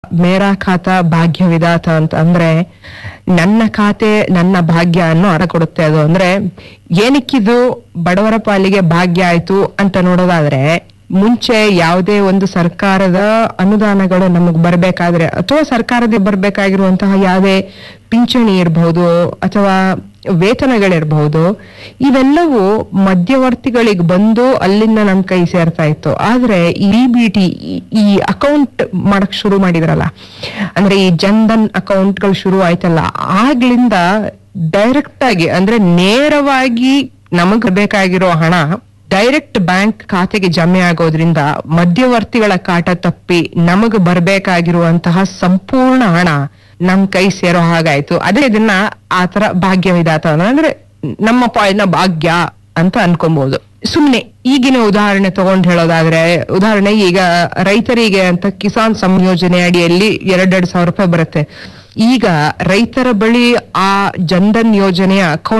ಮೇರಾ ಖಾತಾ ಭಾಗ್ಯ ವಿಧಾತ ಅಂತ ಅಂದ್ರೆ ನನ್ನ ಖಾತೆ ನನ್ನ ಭಾಗ್ಯ ಅನ್ನೋ ಅರ್ಥ ಕೊಡುತ್ತೆ. ಅದು ಅಂದ್ರೆ ಏನಕ್ಕಿದು ಬಡವರ ಪಾಲಿಗೆ ಭಾಗ್ಯ ಆಯ್ತು ಅಂತ ನೋಡೋದಾದ್ರೆ, ಮುಂಚೆ ಯಾವುದೇ ಒಂದು ಸರ್ಕಾರದ ಅನುದಾನಗಳು ನಮಗ್ ಬರ್ಬೇಕಾದ್ರೆ ಅಥವಾ ಸರ್ಕಾರದಿಂದ ಬರ್ಬೇಕಾಗಿರುವಂತಹ ಯಾವುದೇ ಪಿಂಚಣಿ ಇರಬಹುದು ಅಥವಾ ವೇತನಗಳಿರ್ಬಹುದು, ಇವೆಲ್ಲವೂ ಮಧ್ಯವರ್ತಿಗಳಿಗೆ ಬಂದು ಅಲ್ಲಿಂದ ನಮ್ ಕೈ ಸೇರ್ತಾ ಇತ್ತು. ಆದ್ರೆ ಇ.ಬಿ.ಟಿ ಈ ಅಕೌಂಟ್ ಮಾಡಕ್ ಶುರು ಮಾಡಿದ್ರಲ್ಲ, ಅಂದ್ರೆ ಈ ಜನ್ಧನ್ ಅಕೌಂಟ್ಗಳು ಶುರು ಆಯ್ತಲ್ಲ, ಆಗ್ಲಿಂದ ಡೈರೆಕ್ಟ್ ಆಗಿ ಅಂದ್ರೆ ನೇರವಾಗಿ ನಮಗ್ ಬೇಕಾಗಿರೋ ಹಣ ಡೈರೆಕ್ಟ್ ಬ್ಯಾಂಕ್ ಖಾತೆಗೆ ಜಮೆ ಆಗೋದ್ರಿಂದ ಮಧ್ಯವರ್ತಿಗಳ ಕಾಟ ತಪ್ಪಿ ನಮಗ್ ಬರ್ಬೇಕಾಗಿರುವಂತಹ ಸಂಪೂರ್ಣ ಹಣ ನಮ್ ಕೈ ಸೇರೋ ಹಾಗಾಯ್ತು. ಅದೇ ಇದನ್ನ ಆತರ ಭಾಗ್ಯ ವಿಧಾತ ಅಂದ್ರೆ ನಮ್ಮ ಪಾಲಿನ ಭಾಗ್ಯ ಅಂತ ಅನ್ಕೊಬಹುದು. ಸುಮ್ನೆ ಈಗಿನ ಉದಾಹರಣೆ ತಗೊಂಡ್ ಹೇಳೋದಾದ್ರೆ, ಉದಾಹರಣೆ ಈಗ ರೈತರಿಗೆ ಅಂತ ಕಿಸಾನ್ ಸಂಯೋಜನೆ ಅಡಿಯಲ್ಲಿ 2,000 ರೂಪಾಯಿ ಬರುತ್ತೆ. ಈಗ ರೈತರ ಬಳಿ ಆ ಜನ್ಧನ್ ಯೋಜನೆಯ ಅಕೌಂಟ್